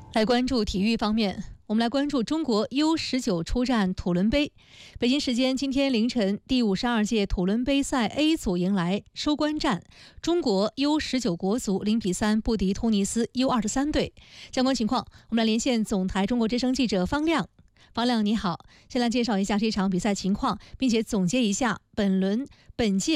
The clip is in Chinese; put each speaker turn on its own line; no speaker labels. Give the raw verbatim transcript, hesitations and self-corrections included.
来关注体育方面，我们来关注中国 U 十九 出战土伦杯。北京时间今天凌晨，第五十二届土伦杯赛 A 组迎来收官战，中国 U 十九 国足零比三不敌突尼斯 U 二十三 队。相关情况，我们来连线总台中国之声记者方亮。方亮你好，先来介绍一下这场比赛情况，并且总结一下本轮本届